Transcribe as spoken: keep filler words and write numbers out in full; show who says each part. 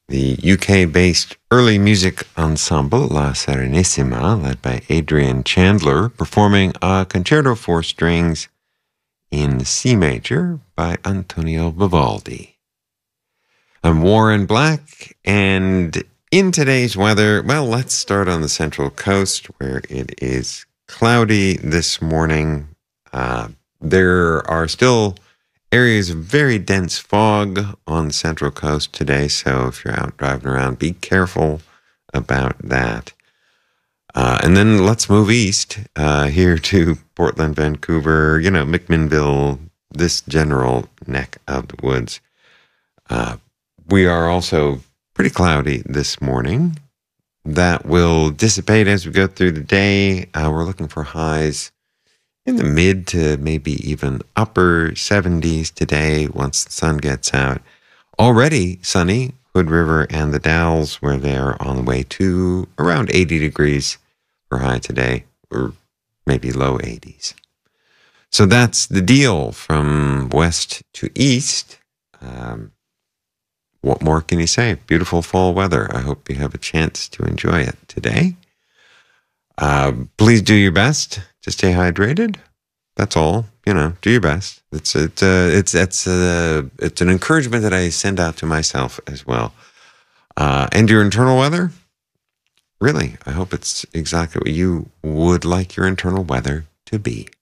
Speaker 1: The U K-based early music ensemble La Serenissima, led by Adrian Chandler, performing a concerto for strings in C major by Antonio Vivaldi. I'm Warren Black, and in today's weather, well, let's start on the Central Coast, where it is cloudy this morning. Uh, there are still areas of very dense fog on the Central Coast today, so if you're out driving around, be careful about that. Uh, and then let's move east uh, here to Portland, Vancouver, you know, McMinnville, this general neck of the woods. Uh, we are also pretty cloudy this morning. That will dissipate as we go through the day. Uh, we're looking for highs in the mid to maybe even upper seventies today once the sun gets out. Already sunny, Hood River and the Dalles, where they're on the way to around eighty degrees for high today, or maybe low eighties. So that's the deal from west to east. Um, what more can you say? Beautiful fall weather. I hope you have a chance to enjoy it today. Uh, please do your best to stay hydrated. That's all. You know, do your best. It's it's uh, it's it's uh, it's an encouragement that I send out to myself as well. Uh, and your internal weather, really, I hope it's exactly what you would like your internal weather to be.